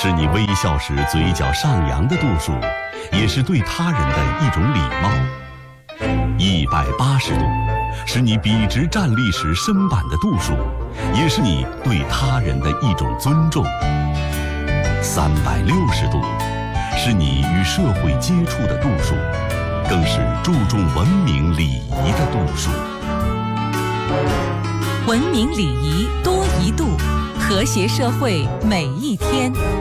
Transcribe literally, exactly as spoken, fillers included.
是你微笑时嘴角上扬的度数，也是对他人的一种礼貌。一百八十度，是你笔直站立时身板的度数，也是你对他人的一种尊重。三百六十度，是你与社会接触的度数，更是注重文明礼仪的度数。 文明礼仪多一度，和谐社会每一天。